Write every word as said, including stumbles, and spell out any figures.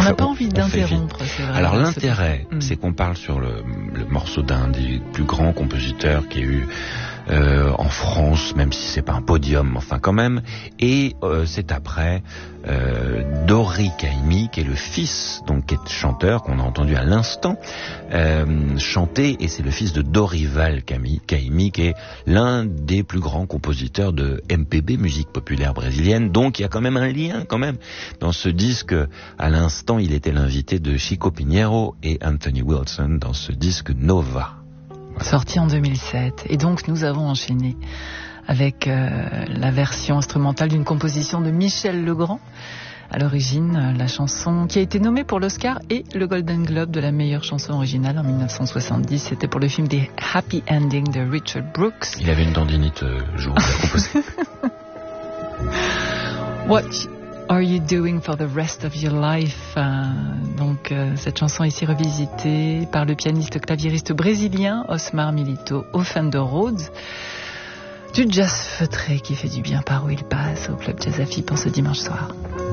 n'a pas envie d'interrompre, c'est vrai. Alors l'intérêt, ce... c'est qu'on parle sur le, le morceau d'un des plus grands compositeurs qui a eu euh, en France, même si c'est pas un podium, enfin quand même. Et euh, c'est après euh, Dori Caymmi, qui est le fils, donc qui est chanteur, qu'on a entendu à l'instant euh, chanter, et c'est le fils de Dorival Caymmi, Caymmi, qui est l'un des plus grands compositeurs de M P B, musique populaire brésilienne. Donc il y a quand même un lien, quand même, dans ce disque. À l'instant, il était l'invité de Chico Pinheiro et Anthony Wilson dans ce disque Nova. Voilà. Sorti en deux mille sept. Et donc, nous avons enchaîné avec euh, la version instrumentale d'une composition de Michel Legrand. À l'origine, la chanson qui a été nommée pour l'Oscar et le Golden Globe de la meilleure chanson originale en dix-neuf cent soixante-dix. C'était pour le film The Happy Ending de Richard Brooks. Il avait une tendinite euh, le jour où il a composé. What are you doing for the rest of your life? euh, Donc, euh, cette chanson est ici revisitée par le pianiste claviériste brésilien Osmar Milito au Fender Rhodes. Du jazz feutré qui fait du bien par où il passe au Club Jazz Affi pour ce dimanche soir.